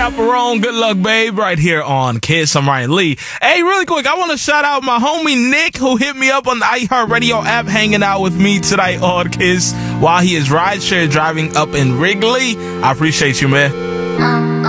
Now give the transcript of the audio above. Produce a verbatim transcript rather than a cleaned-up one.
Chaperone, good luck, babe, right here on Kiss. I'm Ryan Lee. Hey, really quick, I want to shout out my homie Nick, who hit me up on the iHeartRadio app, hanging out with me tonight on Kiss while he is rideshare driving up in Wrigley. I appreciate you, man.